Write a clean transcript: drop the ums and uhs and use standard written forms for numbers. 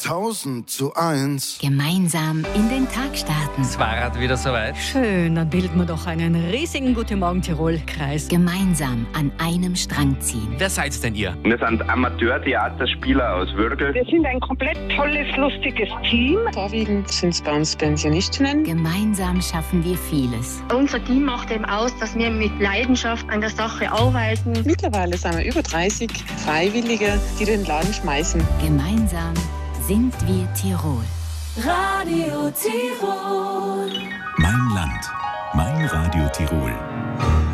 1000:1. Gemeinsam in den Tag starten. Es war wieder soweit. Schön, dann bilden wir doch einen riesigen Guten Morgen Tirol-Kreis. Gemeinsam an einem Strang ziehen. Wer seid denn ihr? Wir sind Amateurtheaterspieler aus Würgl. Wir sind ein komplett tolles, lustiges Team. Vorwiegend sind es bei uns Pensionistinnen. Gemeinsam schaffen wir vieles. Unser Team macht eben aus, dass wir mit Leidenschaft an der Sache arbeiten. Mittlerweile sind wir über 30 Freiwillige, die den Laden schmeißen. Gemeinsam sind wir Tirol. Radio Tirol. Mein Land, mein Radio Tirol.